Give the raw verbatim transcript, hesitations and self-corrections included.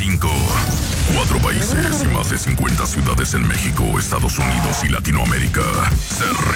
cinco. Cuatro países y más de cincuenta ciudades en México, Estados Unidos y Latinoamérica se